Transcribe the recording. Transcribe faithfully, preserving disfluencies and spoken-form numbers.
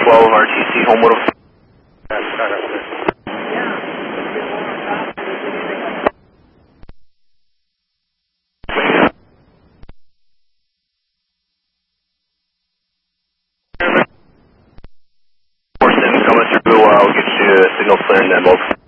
twelve R T C Homewood. That's start up there. Coming through, uh, I'll get you a signal clear and then we'll